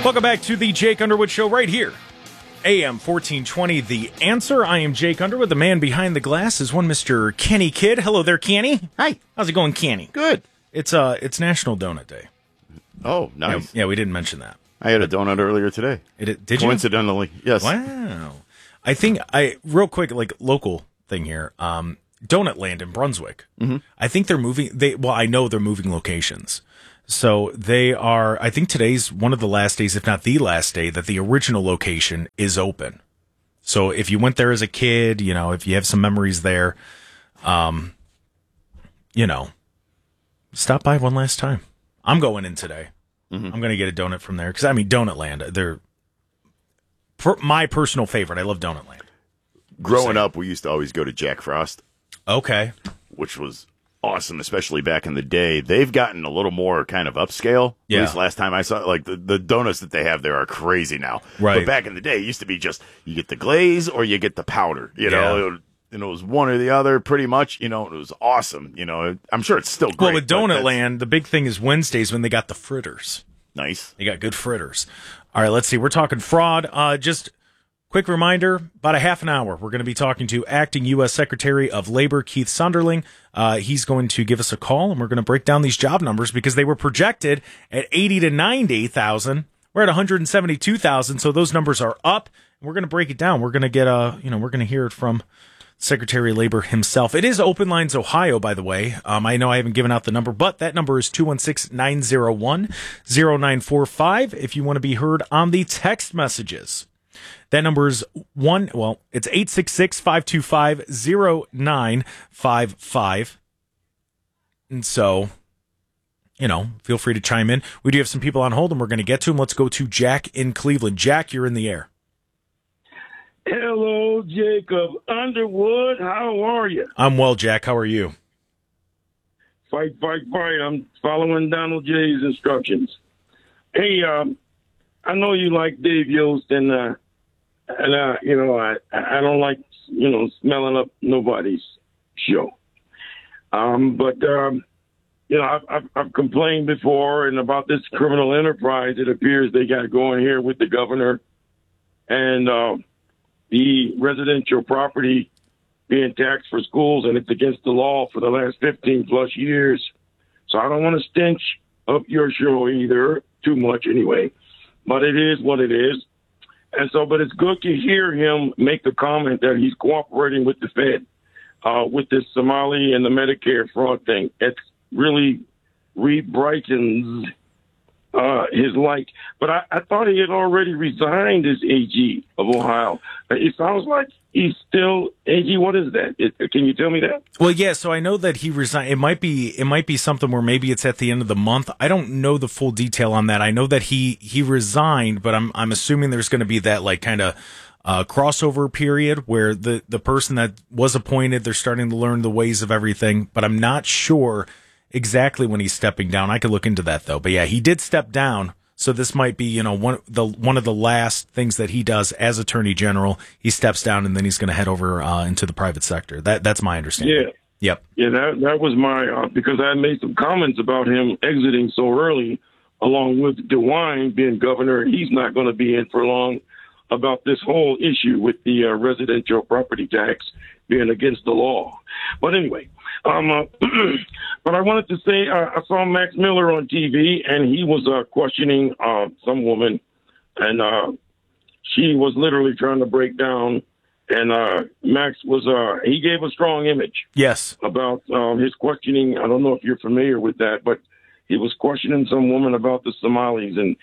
Welcome back to the Jake Underwood Show right here. AM 1420, The Answer. I am Jake Underwood. The man behind the glass is one Mr. Kenny Kidd. Hello there, Kenny. Hi. How's it going, Kenny? Good. It's National Donut Day. Oh, nice. Yeah, we didn't mention that. I had a donut earlier today. Did you? Coincidentally, yes. Wow. I think real quick, like local thing here. Donut Land in Brunswick. Mm-hmm. I think they're moving. I know they're moving locations. So they are, I think today's one of the last days, if not the last day, that the original location is open. So if you went there as a kid, if you have some memories there, stop by one last time. I'm going in today. Mm-hmm. I'm going to get a donut from there. Because, Donut Land, they're my personal favorite. I love Donut Land. Growing up, we used to always go to Jack Frost. Okay. Which was awesome, especially back in the day. They've gotten a little more kind of upscale. Yeah. At least last time I saw it, like the donuts that they have there are crazy now. Right. But back in the day, it used to be just you get the glaze or you get the powder. It was one or the other pretty much. It was awesome. I'm sure it's still great. Well, with Donut Land, the big thing is Wednesdays when they got the fritters. Nice. They got good fritters. All right, let's see. We're talking fraud. Just quick reminder, about a half an hour, we're going to be talking to Acting U.S. Secretary of Labor, Keith Sonderling. He's going to give us a call, and we're going to break down these job numbers because they were projected at 80 to 90,000. We're at 172,000, so those numbers are up. We're going to break it down. We're going to get we're going to hear it from Secretary of Labor himself. It is Open Lines Ohio, by the way. I know I haven't given out the number, but that number is 216-901-0945 if you want to be heard on the text messages. That number is it's 866-525-0955. And so, feel free to chime in. We do have some people on hold, and we're going to get to them. Let's go to Jack in Cleveland. Jack, you're in the air. Hello, Jacob Underwood. How are you? I'm well, Jack. How are you? Fight. I'm following Donald J's instructions. Hey, I know you like Dave Yost, and I don't like, smelling up nobody's show. But I've complained before and about this criminal enterprise it appears they got going here with the governor and the residential property being taxed for schools, and it's against the law for the last 15 plus years. So I don't want to stench up your show either, too much anyway, but it is what it is. And so, but it's good to hear him make the comment that he's cooperating with the Fed with this Somali and the Medicare fraud thing. It's really re-brightens his light. But I thought he had already resigned as AG of Ohio. It sounds like he's still AG. What is that? Can you tell me that? Well, yeah. So I know that he resigned. It might be something where maybe it's at the end of the month. I don't know the full detail on that. I know that he resigned, but I'm assuming there's going to be that like kind of crossover period where the person that was appointed, they're starting to learn the ways of everything. But I'm not sure exactly when he's stepping down. I could look into that though. But yeah, he did step down. So this might be, one of the last things that he does as Attorney General. He steps down and then he's going to head over into the private sector. That's my understanding. Yeah. Yep. Yeah, that was my because I made some comments about him exiting so early, along with DeWine being governor. He's not going to be in for long about this whole issue with the residential property tax being against the law. But anyway. But I wanted to say I saw Max Miller on TV, and he was questioning some woman, and she was literally trying to break down. And Max was he gave a strong image. Yes. About his questioning. I don't know if you're familiar with that, but he was questioning some woman about the Somalis, and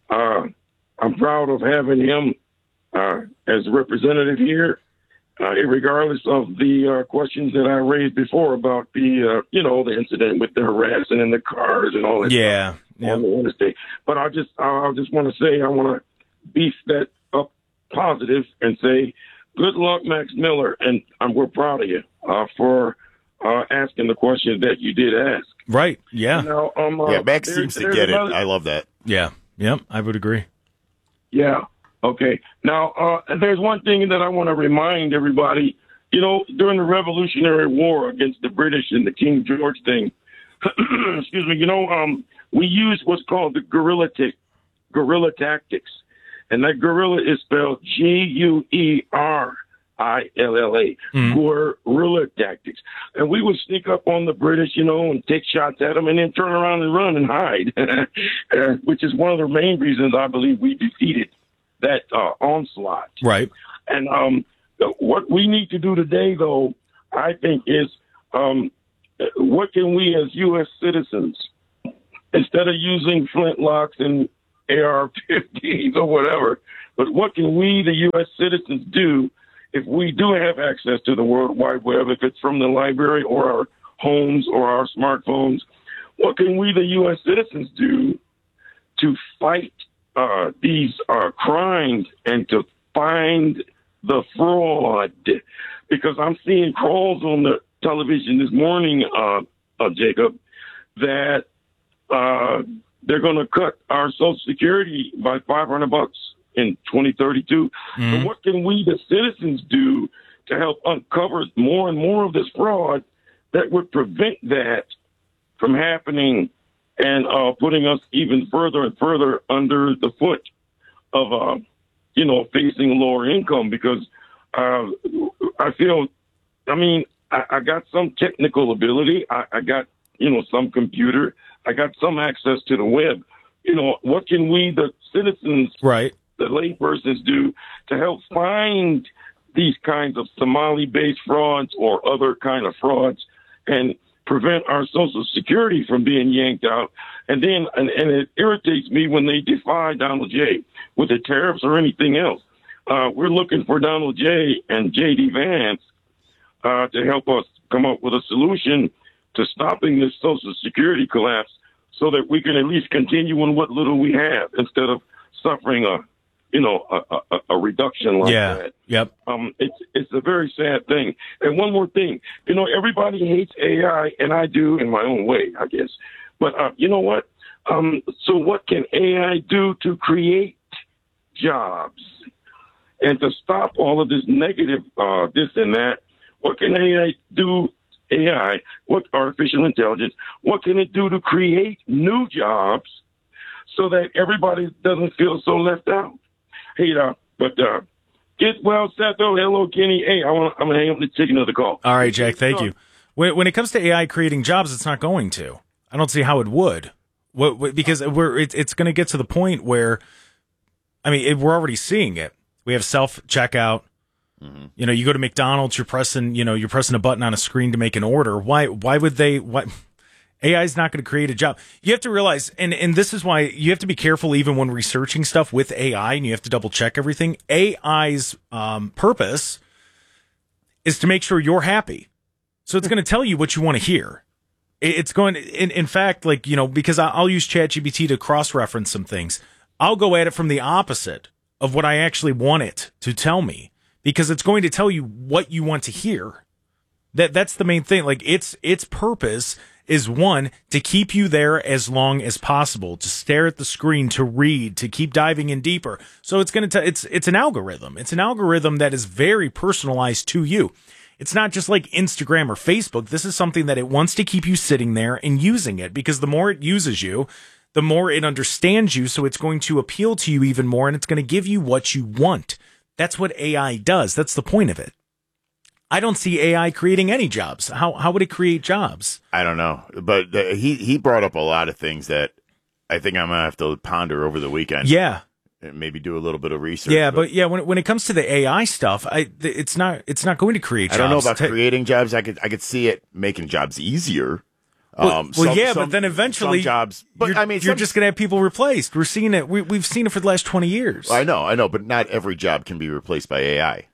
I'm proud of having him as a representative here. Regardless of the questions that I raised before about the incident with the harassing in the cars and all that stuff on the interstate. But I just want to say I want to beef that up positive and say good luck, Max Miller, and we're proud of you for asking the questions that you did ask. Right. Yeah. Now, Max seems to get it. I love that. Yeah. Yep. I would agree. Yeah. Okay. Now, there's one thing that I want to remind everybody. During the Revolutionary War against the British and the King George thing, excuse me, we used what's called the guerrilla guerrilla tactics. And that guerrilla is spelled Guerilla. Guerrilla tactics. And we would sneak up on the British, and take shots at them and then turn around and run and hide, which is one of the main reasons I believe we defeated that onslaught. Right. And what we need to do today, though, I think is what can we as U.S. citizens, instead of using flintlocks and AR-15s or whatever, but what can we, the U.S. citizens, do if we do have access to the World Wide Web, if it's from the library or our homes or our smartphones? What can we, the U.S. citizens, do to fight these crimes and to find the fraud? Because I'm seeing calls on the television this morning, Jacob, that they're going to cut our Social Security by $500 in 2032. Mm-hmm. So what can we, the citizens, do to help uncover more and more of this fraud that would prevent that from happening and putting us even further and further under the foot of, facing lower income? Because I feel, I got some technical ability. I got, some computer. I got some access to the web. What can we, the citizens, right, the laypersons, do to help find these kinds of Somali-based frauds or other kind of frauds and prevent our Social Security from being yanked out? And then, and it irritates me when they defy Donald J. with the tariffs or anything else. We're looking for Donald J. and J.D. Vance to help us come up with a solution to stopping this Social Security collapse so that we can at least continue on what little we have instead of suffering a reduction like that. Yep. It's a very sad thing. And one more thing, everybody hates AI, and I do in my own way, I guess. But you know what? So what can AI do to create jobs and to stop all of this negative this and that? What can AI do? What artificial intelligence, what can it do to create new jobs so that everybody doesn't feel so left out? Hey, get well, Setho. Hello, Kenny. Hey, I'm going to hang up and take another call. All right, Jack, thank you. When it comes to AI creating jobs, it's not going to. I don't see how it would. Because it's going to get to the point where, we're already seeing it. We have self-checkout. Mm-hmm. You go to McDonald's, you're pressing a button on a screen to make an order. Why would they? AI is not going to create a job. You have to realize, and this is why you have to be careful even when researching stuff with AI, and you have to double check everything. AI's purpose is to make sure you're happy. So it's going to tell you what you want to hear. It's going to, in fact, because I'll use ChatGPT to cross-reference some things. I'll go at it from the opposite of what I actually want it to tell me, because it's going to tell you what you want to hear. That's the main thing. Its purpose is, one, to keep you there as long as possible, to stare at the screen, to read, to keep diving in deeper. So it's going to it's an algorithm. It's an algorithm that is very personalized to you. It's not just like Instagram or Facebook. This is something that it wants to keep you sitting there and using it, because the more it uses you, the more it understands you. So it's going to appeal to you even more, and it's going to give you what you want. That's what AI does. That's the point of it. I don't see AI creating any jobs. How would it create jobs? I don't know. But he brought up a lot of things that I think I'm going to have to ponder over the weekend. Yeah. And maybe do a little bit of research. Yeah, but when it comes to the AI stuff, it's not going to create jobs. I don't know about creating jobs. I could see it making jobs easier. But then eventually jobs. But you're just going to have people replaced. We're seeing it. We've seen it for the last 20 years. I know, but not every job can be replaced by AI.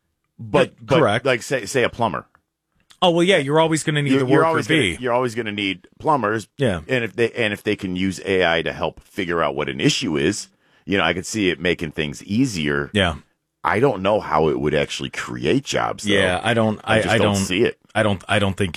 But correct. Like say a plumber. Oh well, yeah. You're always going to need the worker bee. You're always going to need plumbers. Yeah. And if they can use AI to help figure out what an issue is, I could see it making things easier. Yeah. I don't know how it would actually create jobs, though. Yeah, I don't see it. I don't think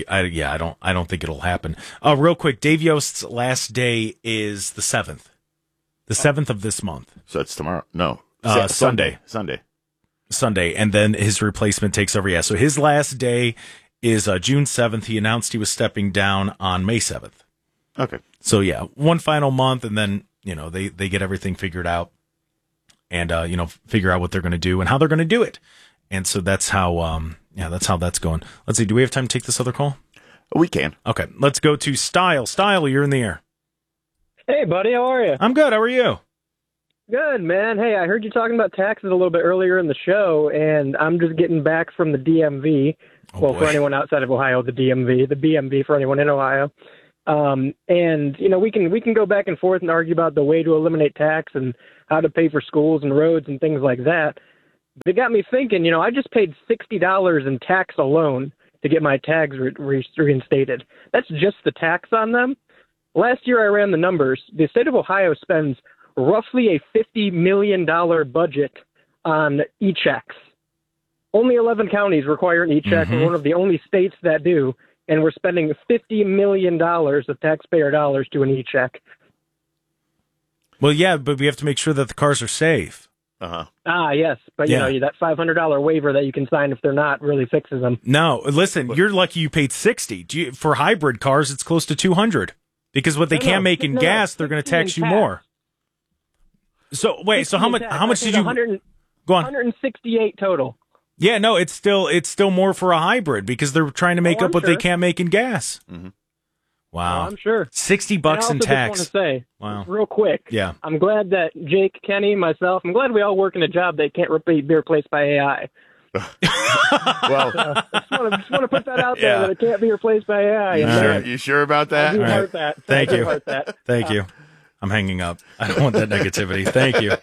it'll happen. Real quick, Dave Yost's last day is the 7th. The 7th of this month. So it's tomorrow. No. Sunday. Sunday, and then his replacement takes over. Yeah, so his last day is June 7th. He announced he was stepping down on May 7th. Okay. So yeah, one final month, and then they get everything figured out and, figure out what they're going to do and how they're going to do it. And so that's how, that's going. Let's see. Do we have time to take this other call? We can. Okay. Let's go to Style. Style, you're in the air. Hey, buddy. How are you? I'm good. How are you? Good, man. Hey, I heard you talking about taxes a little bit earlier in the show, and I'm just getting back from the DMV. For anyone outside of Ohio, the DMV, the BMV for anyone in Ohio. And we can go back and forth and argue about the way to eliminate tax and how to pay for schools and roads and things like that. But it got me thinking. I just paid $60 in tax alone to get my tags reinstated. That's just the tax on them. Last year I ran the numbers. The state of Ohio spends roughly a $50 million budget on e-checks. Only 11 counties require an e-check. We're one of the only states that do, and we're spending $50 million of taxpayer dollars to an e-check. Well, yeah, but we have to make sure that the cars are safe. Uh-huh. Yes. But, that $500 waiver that you can sign if they're not really fixes them. No, listen, you're lucky you paid $60. For hybrid cars, it's close to $200. Because what they can't make in gas, they're going to tax you more. So, wait, so how much did you... Go on. 168 total. Yeah, no, it's still more for a hybrid because they're trying to make up what they can't make in gas. Mm-hmm. Wow. I'm sure. $60 in tax. I just want to say, wow. Real quick, I'm glad that Jake, Kenny, myself, I'm glad we all work in a job that can't be replaced by AI. Well, I just want to put that out there that it can't be replaced by AI. You sure about that? I do heart that. Thank you. Heart that. Thank you. I'm hanging up. I don't want that negativity. Thank you.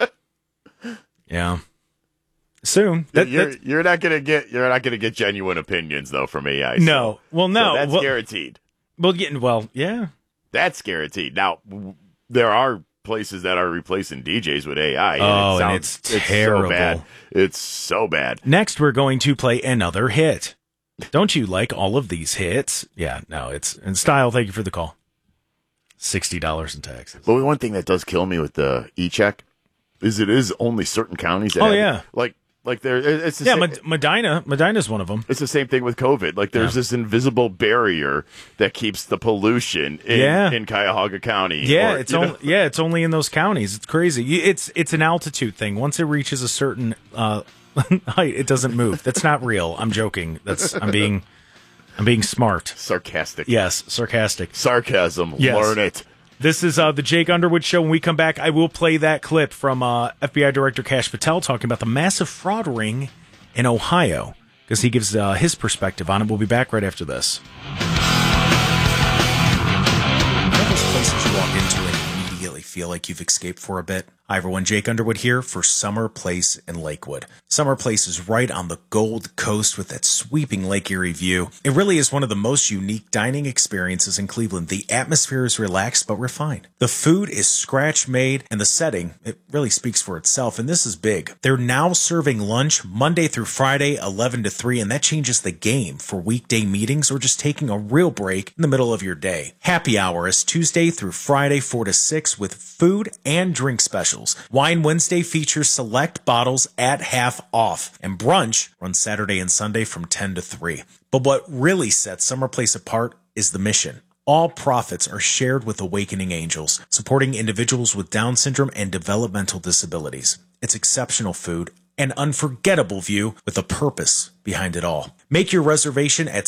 Yeah. Soon. You're not gonna get genuine opinions though from AI. No. Well, no. So that's guaranteed. Yeah. That's guaranteed. Now there are places that are replacing DJs with AI. And it's terrible. So bad. It's so bad. Next, we're going to play another hit. Don't you like all of these hits? Yeah. No. It's in Style. Thank you for the call. $60 in taxes. But one thing that does kill me with the e-check is it is only certain counties that like there, it's the same. Medina's one of them. It's the same thing with COVID. Like there's this invisible barrier that keeps the pollution in Cuyahoga County. Yeah, it's only in those counties. It's crazy. It's an altitude thing. Once it reaches a certain height, it doesn't move. That's not real. I'm joking. I'm being smart. Sarcastic. Yes, sarcastic. Sarcasm. Yes. Learn it. This is the Jake Underwood Show. When we come back, I will play that clip from FBI Director Kash Patel talking about the massive fraud ring in Ohio because he gives his perspective on it. We'll be back right after this. Those places you walk into and immediately feel like you've escaped for a bit. Hi, everyone. Jake Underwood here for Summer Place in Lakewood. Summer Place is right on the Gold Coast with that sweeping Lake Erie view. It really is one of the most unique dining experiences in Cleveland. The atmosphere is relaxed but refined. The food is scratch-made, and the setting, it really speaks for itself, and this is big. They're now serving lunch Monday through Friday, 11 to 3, and that changes the game for weekday meetings or just taking a real break in the middle of your day. Happy hour is Tuesday through Friday, 4 to 6, with food and drink specials. Wine Wednesday features select bottles at half off, and brunch runs Saturday and Sunday from 10 to 3. But what really sets Summer Place apart is the mission. All profits are shared with Awakening Angels, supporting individuals with Down syndrome and developmental disabilities. It's exceptional food, an unforgettable view with a purpose behind it all. Make your reservation at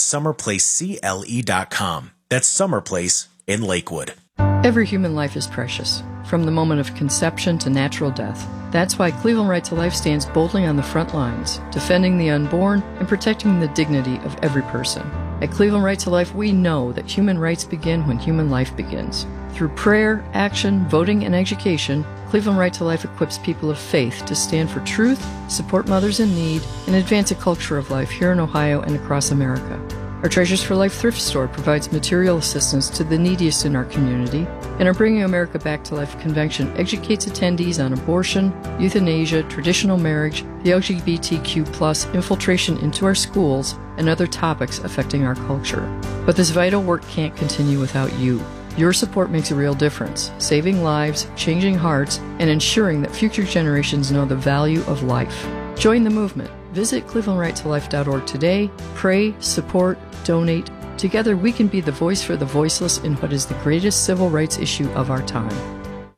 summerplacecle.com. That's Summer Place in Lakewood. Every human life is precious, from the moment of conception to natural death. That's why Cleveland Right to Life stands boldly on the front lines, defending the unborn and protecting the dignity of every person. At Cleveland Right to Life, we know that human rights begin when human life begins. Through prayer, action, voting, and education, Cleveland Right to Life equips people of faith to stand for truth, support mothers in need, and advance a culture of life here in Ohio and across America. Our Treasures for Life thrift store provides material assistance to the neediest in our community, and our Bringing America Back to Life convention educates attendees on abortion, euthanasia, traditional marriage, the LGBTQ+ infiltration into our schools, and other topics affecting our culture. But this vital work can't continue without you. Your support makes a real difference, saving lives, changing hearts, and ensuring that future generations know the value of life. Join the movement. Visit clevelandrightolife.org today. Pray, support, donate. Together we can be the voice for the voiceless in what is the greatest civil rights issue of our time.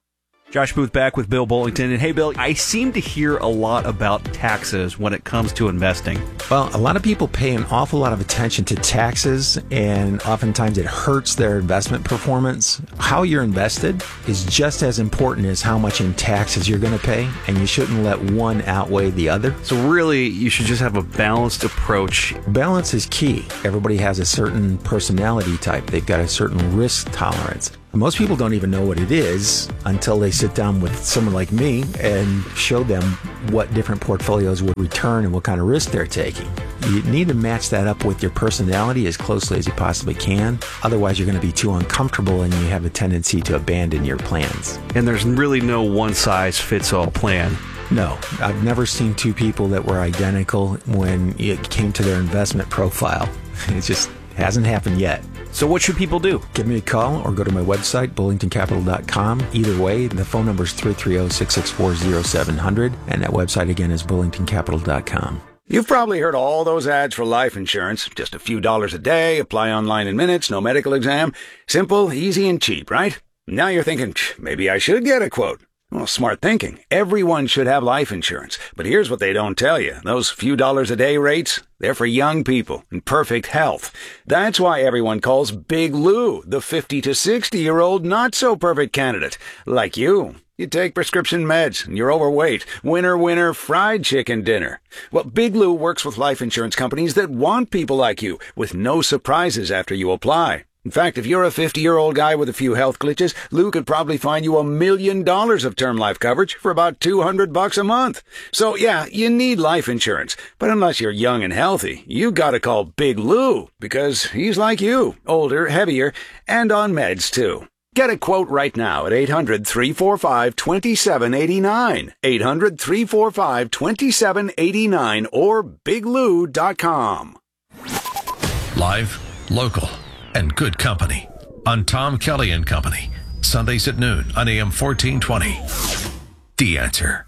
Josh Booth back with Bill Bullington. And hey, Bill, I seem to hear a lot about taxes when it comes to investing. Well, a lot of people pay an awful lot of attention to taxes, and oftentimes it hurts their investment performance. How you're invested is just as important as how much in taxes you're going to pay, and you shouldn't let one outweigh the other. So really, you should just have a balanced approach. Balance is key. Everybody has a certain personality type. They've got a certain risk tolerance. Most people don't even know what it is until they sit down with someone like me and show them what different portfolios would return and what kind of risk they're taking. You need to match that up with your personality as closely as you possibly can. Otherwise, you're going to be too uncomfortable and you have a tendency to abandon your plans. And there's really no one-size-fits-all plan. No, I've never seen two people that were identical when it came to their investment profile. It just hasn't happened yet. So what should people do? Give me a call or go to my website, bullingtoncapital.com. Either way, the phone number is 330-664-0700, and that website again is bullingtoncapital.com. You've probably heard all those ads for life insurance. Just a few dollars a day, apply online in minutes, no medical exam. Simple, easy, and cheap, right? Now you're thinking, maybe I should get a quote. Well, smart thinking. Everyone should have life insurance. But here's what they don't tell you. Those few dollars a day rates, they're for young people in perfect health. That's why everyone calls Big Lou the 50 to 60-year-old not-so-perfect candidate. Like you. You take prescription meds, and you're overweight. Winner, winner, fried chicken dinner. Well, Big Lou works with life insurance companies that want people like you, with no surprises after you apply. In fact, if you're a 50-year-old guy with a few health glitches, Lou could probably find you $1 million of term life coverage for about $200 a month. So yeah, you need life insurance. But unless you're young and healthy, you gotta call Big Lou, because he's like you, older, heavier, and on meds too. Get a quote right now at 800-345-2789. 800-345-2789 or biglou.com. Live, local, and good company on Tom Kelly and Company, Sundays at noon on AM 1420. The Answer.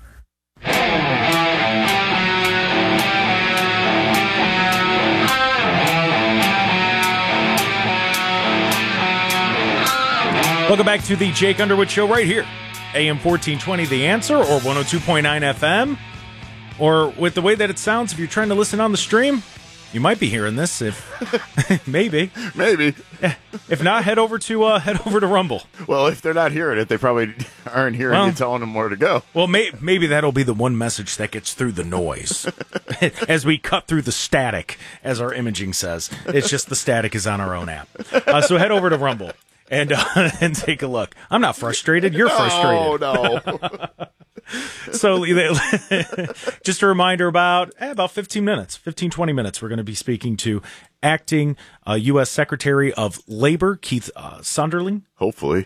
Welcome back to the Jake Underwood Show right here, AM 1420 The Answer, or 102.9 FM, or with the way that it sounds, if you're trying to listen on the stream, you might be hearing this. If maybe. If not, head over to Rumble. Well, if they're not hearing it, they probably aren't hearing you telling them where to go. Well, maybe that'll be the one message that gets through the noise as we cut through the static, as our imaging says. It's just the static is on our own app. So head over to Rumble and take a look. I'm not frustrated. You're frustrated. Oh, no. So just a reminder, about 15 minutes, 15-20 minutes, we're going to be speaking to acting U.S. Secretary of Labor, Keith Sunderling. Hopefully.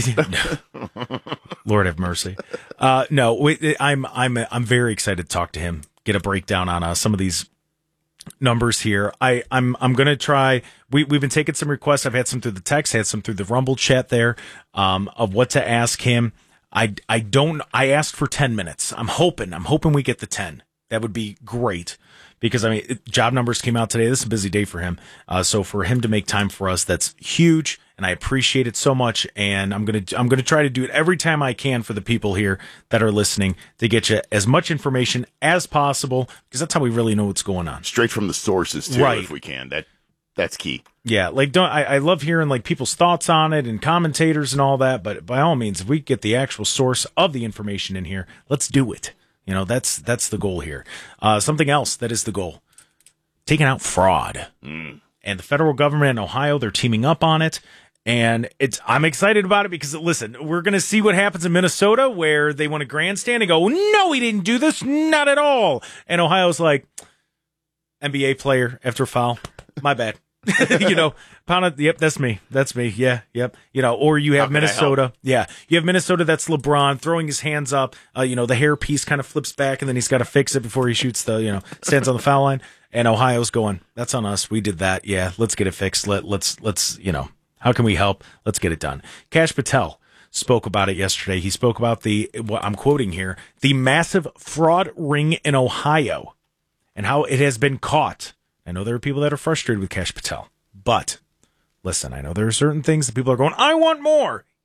Lord have mercy. No, I'm very excited to talk to him, get a breakdown on some of these numbers here. I'm going to try. We've been taking some requests. I've had some through the text, had some through the Rumble chat there, of what to ask him. I asked for 10 minutes. I'm hoping we get the 10. That would be great, because job numbers came out today. This is a busy day for him. So for him to make time for us, that's huge, and I appreciate it so much. And I'm going to try to do it every time I can for the people here that are listening, to get you as much information as possible, because that's how we really know what's going on. Straight from the sources too, right, if we can. That's key. Yeah, I love hearing people's thoughts on it and commentators and all that, but by all means, if we get the actual source of the information in here, let's do it. That's the goal here. Something else that is the goal: taking out fraud. And the federal government in Ohio, they're teaming up on it, and I'm excited about it because, listen, we're going to see what happens in Minnesota, where they want to grandstand and go, "No, we didn't do this, not at all," and Ohio's like, NBA player after foul, my bad. Pound it. Yep, that's me. Yeah, yep. Or you have Minnesota. Yeah, you have Minnesota. That's LeBron throwing his hands up. The hair piece kind of flips back, and then he's got to fix it before he shoots stands on the foul line. And Ohio's going, "That's on us. We did that. Yeah, let's get it fixed. Let's how can we help? Let's get it done." Kash Patel spoke about it yesterday. He spoke about what I'm quoting here, the massive fraud ring in Ohio, and how it has been caught. I know there are people that are frustrated with Kash Patel, but listen, I know there are certain things that people are going, "I want more."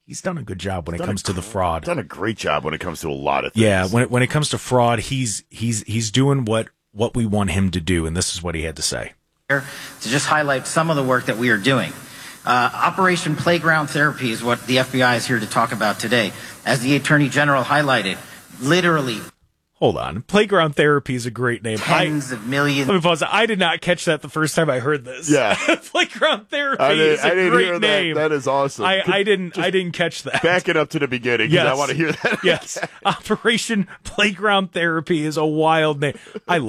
he's done a good job when it comes to the fraud. Done a great job when it comes to a lot of things. Yeah, when it comes to fraud, he's doing what we want him to do, and this is what he had to say. To just highlight some of the work that we are doing. Operation Playground Therapy is what the FBI is here to talk about today. As the Attorney General highlighted, literally. Hold on. Playground Therapy is a great name. Tens of millions. Let me pause. I did not catch that the first time I heard this. Yeah. Playground Therapy is a great name. That is awesome. I didn't catch that. Back it up to the beginning because I want to hear that. Yes. Operation Playground Therapy is a wild name. I love